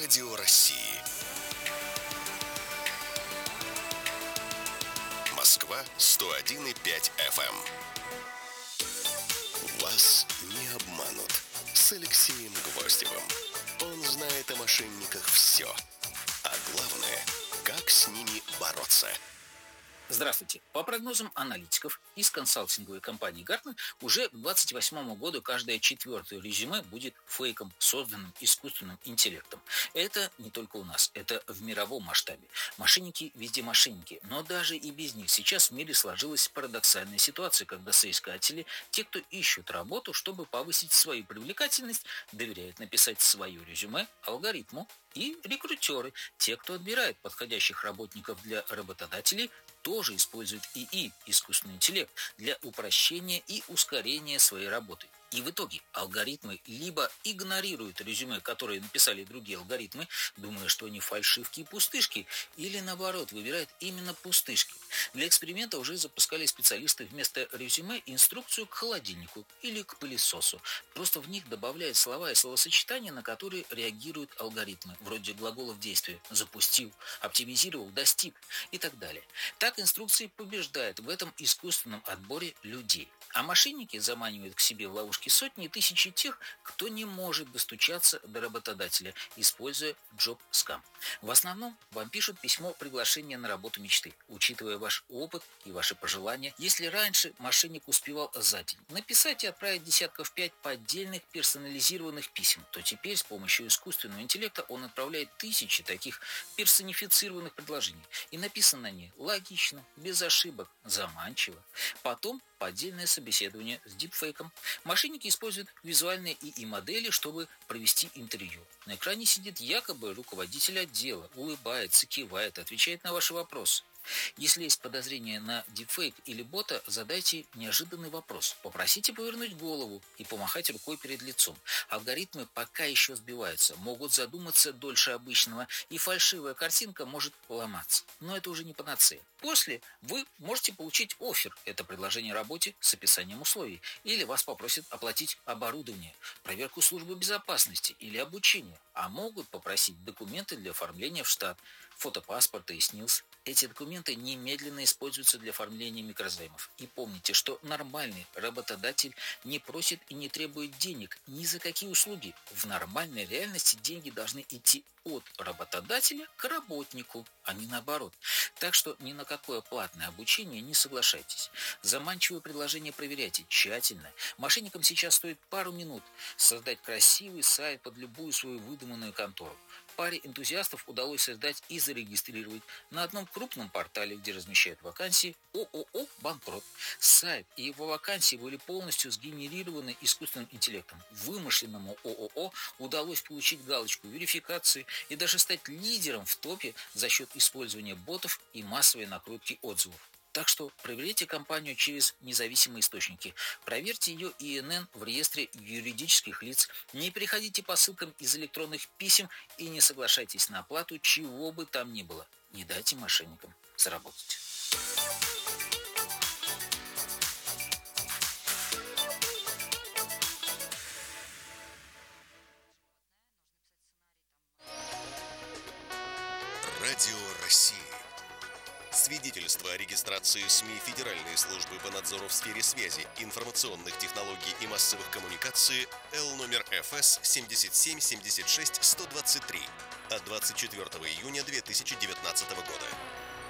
Радио России. Москва 101,5 FM. Вас не обманут. С Алексеем Гвоздевым. Он знает о мошенниках все. А главное, как с ними бороться. Здравствуйте. По прогнозам аналитиков из консалтинговой компании Gartner, уже к 2028 году каждое четвертое резюме будет фейком, созданным искусственным интеллектом. Это не только у нас, это в мировом масштабе. Мошенники везде мошенники, но даже и без них сейчас в мире сложилась парадоксальная ситуация, когда соискатели, те, кто ищут работу, чтобы повысить свою привлекательность, доверяют написать свое резюме алгоритму, и рекрутеры, те, кто отбирает подходящих работников для работодателей, тоже используют ИИ, искусственный интеллект, для упрощения и ускорения своей работы. И в итоге алгоритмы либо игнорируют резюме, которые написали другие алгоритмы, думая, что они фальшивки и пустышки, или наоборот, выбирают именно пустышки. Для эксперимента уже запускали специалисты вместо резюме инструкцию к холодильнику или к пылесосу. Просто в них добавляют слова и словосочетания, на которые реагируют алгоритмы, вроде глаголов действия «запустил», «оптимизировал», «достиг» и так далее. Так инструкции побеждают в этом искусственном отборе людей. А мошенники заманивают к себе в ловушки сотни и тысячи тех, кто не может достучаться до работодателя, используя джоб-скам. В основном вам пишут письмо приглашения на работу мечты, учитывая ваш опыт и ваши пожелания. Если раньше мошенник успевал за день написать и отправить десятков 5 поддельных персонализированных писем, то теперь с помощью искусственного интеллекта он отправляет тысячи таких персонифицированных предложений. И написано они логично, без ошибок, заманчиво. Потом поддельное собеседование с дипфейком. Мошенники используют визуальные ИИ-модели, чтобы провести интервью. На экране сидит якобы руководитель отдела, улыбается, кивает, отвечает на ваши вопросы. Если есть подозрение на дипфейк или бота, задайте неожиданный вопрос. Попросите повернуть голову и помахать рукой перед лицом. Алгоритмы пока еще сбиваются, могут задуматься дольше обычного, и фальшивая картинка может ломаться. Но это уже не панацея. После вы можете получить оффер. Это предложение о работе с описанием условий. Или вас попросят оплатить оборудование, проверку службы безопасности или обучение. А могут попросить документы для оформления в штат, фото паспорта и СНИЛС. Эти документы немедленно используются для оформления микрозаймов. И помните, что нормальный работодатель не просит и не требует денег ни за какие услуги. В нормальной реальности деньги должны идти от работодателя к работнику, а не наоборот. Так что ни на какое платное обучение не соглашайтесь. Заманчивые предложения проверяйте тщательно. Мошенникам сейчас стоит пару минут создать красивый сайт под любую свою выдуманную контору. Паре энтузиастов удалось создать и зарегистрировать на одном крупном портале, где размещают вакансии, ООО «Банкрот». Сайт и его вакансии были полностью сгенерированы искусственным интеллектом. Вымышленному ООО удалось получить галочку верификации и даже стать лидером в топе за счет использования ботов и массовой накрутки отзывов. Так что проверяйте компанию через независимые источники. Проверьте ее ИНН в реестре юридических лиц. Не переходите по ссылкам из электронных писем и не соглашайтесь на оплату, чего бы там ни было. Не дайте мошенникам заработать. Радио России. Свидетельство о регистрации СМИ Федеральной службы по надзору в сфере связи, информационных технологий и массовых коммуникаций Л номер ФС 7776-123 от 24 июня 2019 года.